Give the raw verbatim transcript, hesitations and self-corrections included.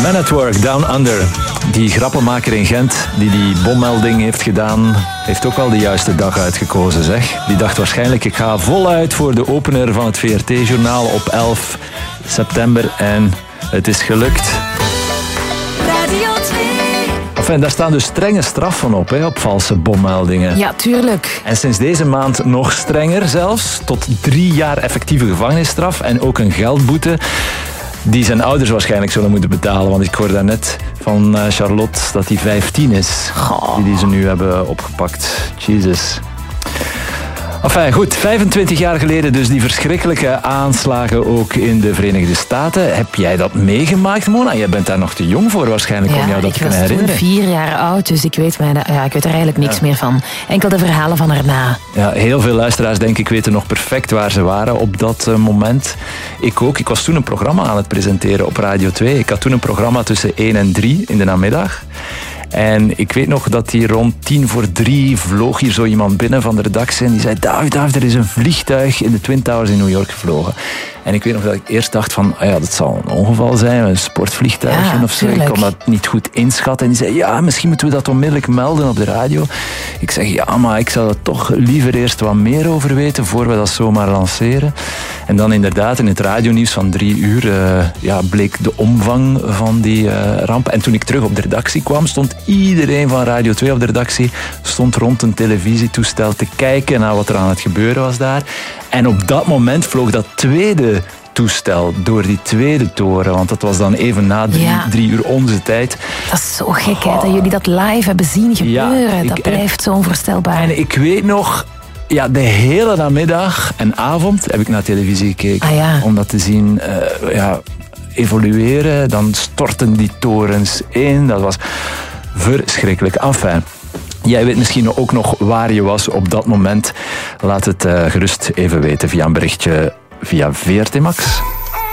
Man at Work, Down Under. Die grappenmaker in Gent die die bommelding heeft gedaan, heeft ook wel de juiste dag uitgekozen, zeg. Die dacht waarschijnlijk, ik ga voluit voor de opener van het V R T-journaal op elf september. En het is gelukt. Radio twee. Enfin, daar staan dus strenge straffen op, hè, op valse bommeldingen. Ja, tuurlijk. En sinds deze maand nog strenger zelfs, tot drie jaar effectieve gevangenisstraf en ook een geldboete die zijn ouders waarschijnlijk zullen moeten betalen. Want ik hoor daarnet van Charlotte dat hij vijftien is, Goh. die, die ze nu hebben opgepakt. Jesus. Enfin, goed, vijfentwintig jaar geleden dus die verschrikkelijke aanslagen ook in de Verenigde Staten. Heb jij dat meegemaakt, Mona? Jij bent daar nog te jong voor waarschijnlijk om jou dat te kunnen herinneren. Ik was toen vier jaar oud, dus ik weet, mij, ja, ik weet er eigenlijk niks ja. meer van. Enkel de verhalen van erna. Ja, heel veel luisteraars, denk ik, weten nog perfect waar ze waren op dat uh, moment. Ik ook. Ik was toen een programma aan het presenteren op Radio twee. Ik had toen een programma tussen één en drie in de namiddag. En ik weet nog dat die rond tien voor drie vloog hier zo iemand binnen van de redactie en die zei, David, David, er is een vliegtuig in de Twin Towers in New York gevlogen. En ik weet nog dat ik eerst dacht van, ah ja, dat zal een ongeval zijn, een sportvliegtuigje ja, of zo. tuurlijk. Ik kon dat niet goed inschatten. En die zei, ja, misschien moeten we dat onmiddellijk melden op de radio. Ik zeg, ja, maar ik zou er toch liever eerst wat meer over weten, voor we dat zomaar lanceren. En dan inderdaad, in het radionieuws van drie uur, uh, ja, bleek de omvang van die uh, ramp. En toen ik terug op de redactie kwam, stond iedereen van Radio twee op de redactie, stond rond een televisietoestel te kijken naar wat er aan het gebeuren was daar. En op dat moment vloog dat tweede toestel door die tweede toren, want dat was dan even na drie, Ja. drie uur onze tijd. Dat is zo gek, hè, dat jullie dat live hebben zien gebeuren. Ja, ik- dat blijft zo onvoorstelbaar. En ik weet nog, ja, de hele namiddag en avond heb ik naar televisie gekeken. Ah, ja. Om dat te zien uh, ja, evolueren. Dan stortten die torens in. Dat was verschrikkelijk. Enfin, jij weet misschien ook nog waar je was op dat moment. Laat het uh, gerust even weten via een berichtje via V R T Max.